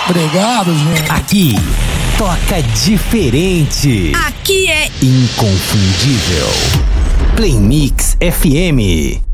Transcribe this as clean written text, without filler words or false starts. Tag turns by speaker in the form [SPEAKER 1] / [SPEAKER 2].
[SPEAKER 1] Obrigado, gente.
[SPEAKER 2] Aqui toca diferente.
[SPEAKER 3] Aqui é
[SPEAKER 2] inconfundível. Play Mix FM.